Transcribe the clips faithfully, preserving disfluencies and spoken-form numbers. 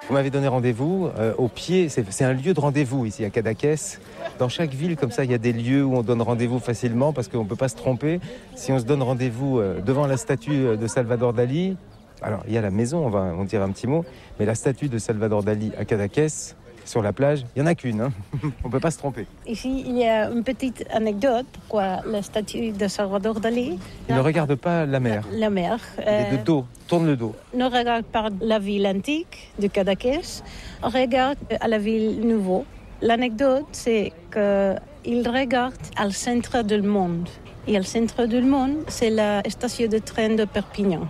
Vous m'avez donné rendez-vous euh, au pied, c'est, c'est un lieu de rendez-vous ici à Cadaqués. Dans chaque ville, comme ça, il y a des lieux où on donne rendez-vous facilement parce qu'on ne peut pas se tromper. Si on se donne rendez-vous euh, devant la statue de Salvador Dali, alors il y a la maison, on va on dire un petit mot, mais la statue de Salvador Dali à Cadaqués, sur la plage, il n'y en a qu'une, hein. On ne peut pas se tromper. Ici, il y a une petite anecdote. Pourquoi la statue de Salvador Dali Il ne regarde pas la mer. La, la mer. Il est de dos, tourne le dos. Ne regarde pas la ville antique de Cadaqués, on regarde à la ville nouvelle. L'anecdote, c'est qu'il regarde au centre du monde. Et au centre du monde, c'est la station de train de Perpignan.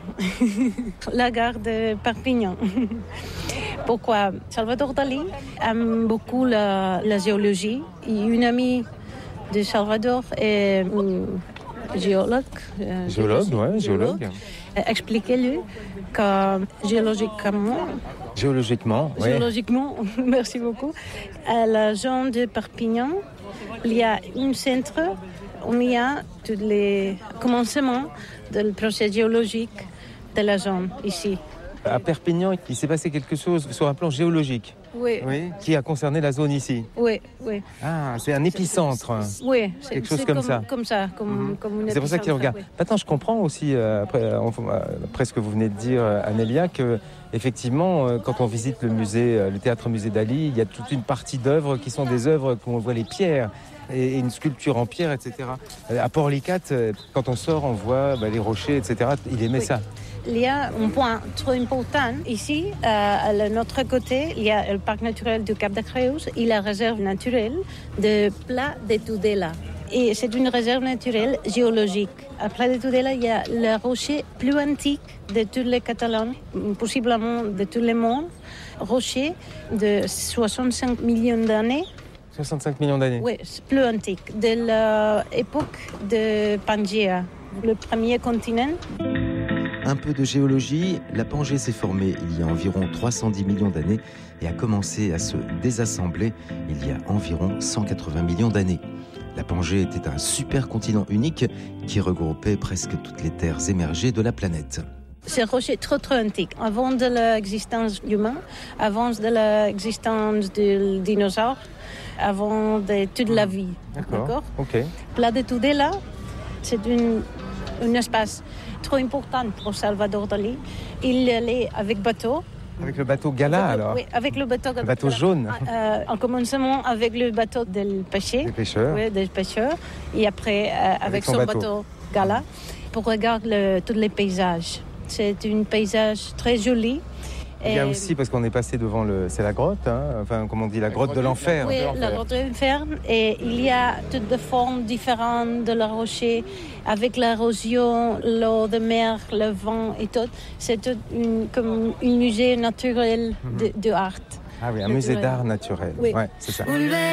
La gare de Perpignan. Pourquoi? Salvador Dali aime beaucoup la, la géologie. Et une amie de Salvador est une géologue. Euh, géologue, oui, géologue. Expliquez-lui que géologiquement, Géologiquement, oui. Géologiquement, merci beaucoup, à la zone de Perpignan, il y a un centre où il y a tous les commencements du processus géologique de la zone ici. À Perpignan, il s'est passé quelque chose sur un plan géologique. Oui. Oui. Qui a concerné la zone ici. Oui, oui. Ah, c'est un épicentre. Oui, c'est quelque chose comme, comme ça. Comme ça, comme, mmh. comme une C'est pour ça qu'il regarde. Oui. Maintenant, je comprends aussi, euh, après, euh, après ce que vous venez de dire, euh, Anélia, que effectivement, euh, quand on visite le musée, euh, le théâtre-musée Dali, il y a toute une partie d'œuvres qui sont des œuvres où on voit les pierres et, et une sculpture en pierre, et cetera. Euh, à Portlicat, euh, quand on sort, on voit bah, les rochers, et cetera. Il aimait oui. ça. Il y a un point très important ici, euh, à notre côté, il y a le parc naturel du Cap de Creus et la réserve naturelle de Pla de Tudela. Et c'est une réserve naturelle géologique. À Pla de Tudela, il y a le rocher plus antique de tous les Catalans, possiblement de tout le monde, rocher de soixante-cinq millions d'années. soixante-cinq millions d'années. Oui, c'est plus antique, de l'époque de Pangea, le premier continent. Un peu de géologie, la Pangée s'est formée il y a environ trois cent dix millions d'années et a commencé à se désassembler il y a environ cent quatre-vingts millions d'années. La Pangée était un supercontinent unique qui regroupait presque toutes les terres émergées de la planète. C'est un rocher trop trop antique, avant de l'existence humaine, avant de l'existence des dinosaures, avant de toute la vie. D'accord, D'accord ok. Pla de Tudela, c'est une, un espace trop important pour Salvador Dali. Il allait avec bateau. Avec le bateau Gala, alors? Oui, avec le bateau Gala. Le bateau jaune. Euh, en commencement avec le bateau del pêcher. Des pêcheurs. Oui, des pêcheurs. Et après, euh, avec, avec son, son bateau. bateau Gala, pour regarder le, tous les paysages. C'est un paysage très joli. Il y a aussi, parce qu'on est passé devant le... C'est la grotte, hein, enfin, comme on dit, la grotte de l'enfer. Oui, la grotte de l'enfer. Et il y a toutes les formes différentes de la rocher, avec l'érosion, l'eau de mer, le vent et tout. C'est tout une, comme un musée naturel de, de art. Ah oui, un musée d'art naturel. Oui. Ouais, c'est ça.